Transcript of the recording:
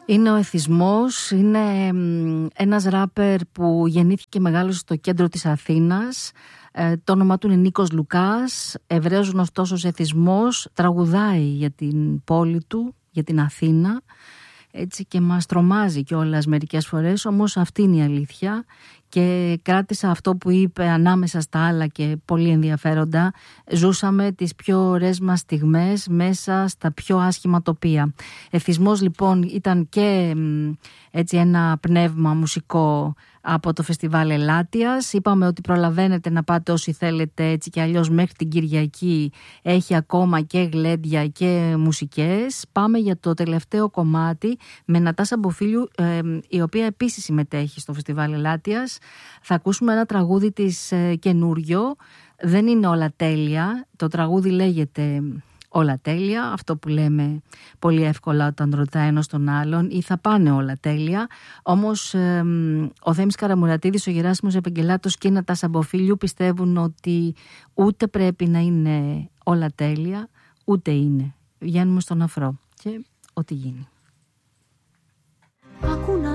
Είναι ο Εθισμός, είναι ένας ράπερ που γεννήθηκε μεγάλωσε στο κέντρο της Αθήνας. Το όνομα του είναι Νίκος Λουκάς, Εβραίος γνωστός Εθισμός, τραγουδάει για την πόλη του, για την Αθήνα, έτσι, και μας τρομάζει κιόλας μερικές φορές, όμως αυτή είναι η αλήθεια. Και κράτησα αυτό που είπε ανάμεσα στα άλλα και πολύ ενδιαφέροντα. Ζούσαμε τις πιο ωραίες μας στιγμές μέσα στα πιο άσχημα τοπία. Εθισμός λοιπόν ήταν και έτσι ένα πνεύμα μουσικό από το φεστιβάλ Ελάττιας. Είπαμε ότι προλαβαίνετε να πάτε όσοι θέλετε, έτσι και αλλιώς μέχρι την Κυριακή έχει ακόμα και γλέντια και μουσικές. Πάμε για το τελευταίο κομμάτι με Νατάσα Μποφίλιου, η οποία επίσης συμμετέχει στο φεστιβάλ Ελάττιας. Θα ακούσουμε ένα τραγούδι της καινούριο. Δεν είναι όλα τέλεια. Το τραγούδι λέγεται Όλα τέλεια, αυτό που λέμε πολύ εύκολα όταν ρωτάει ένας τον άλλον, ή θα πάνε όλα τέλεια. Όμως ο Θέμης Καραμουρατίδης, ο Γεράσιμος Επεγγελάτος και η Νατάσα Μποφίλιου πιστεύουν ότι ούτε πρέπει να είναι όλα τέλεια, ούτε είναι. Βγαίνουμε στον αφρό και ό,τι γίνει.